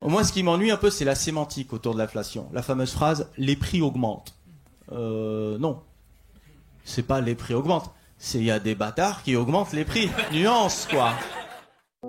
Moi, ce qui m'ennuie un peu, c'est la sémantique autour de l'inflation. La fameuse phrase « les prix augmentent ». Non. C'est pas « les prix augmentent ». C'est il y a des bâtards qui augmentent les prix. Nuance, quoi.